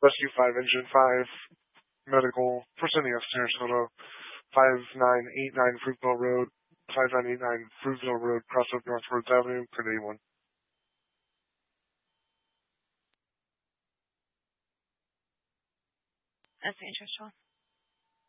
Rescue 5, Engine 5, Medical, Fresenius, Sarasota, 5989 Fruitville Road, 5989 Fruitville Road, Crossover North Roads Avenue, Code 81. That's interesting.